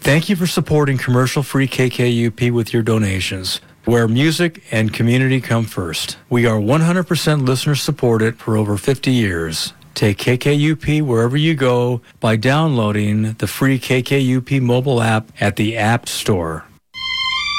Thank you for supporting commercial-free KKUP with your donations, where music and community come first. We are 100% listener-supported for over 50 years. Take KKUP wherever you go by downloading the free KKUP mobile app at the App Store.